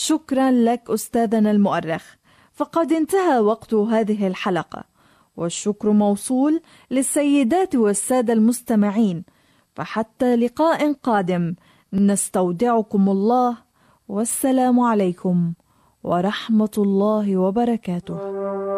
شكرا لك أستاذنا المؤرخ، فقد انتهى وقت هذه الحلقة، والشكر موصول للسيدات والسادة المستمعين. فحتى لقاء قادم نستودعكم الله، والسلام عليكم ورحمة الله وبركاته.